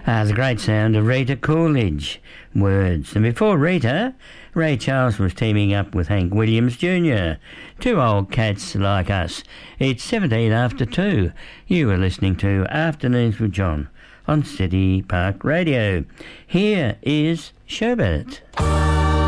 The great sound of Rita Coolidge words. And before Rita, Ray Charles was teaming up with Hank Williams Jr. Two old cats like us. It's 17 after 2. You are listening to Afternoons with John on City Park Radio. Here is Sherbet.